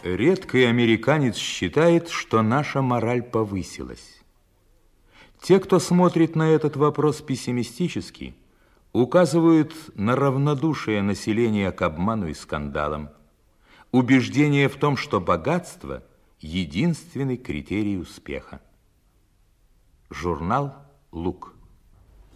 Редкий американец считает, что наша мораль повысилась. Те, кто смотрит на этот вопрос пессимистически, указывают на равнодушие населения к обману и скандалам, убеждение в том, что богатство – единственный критерий успеха. Журнал «Лук».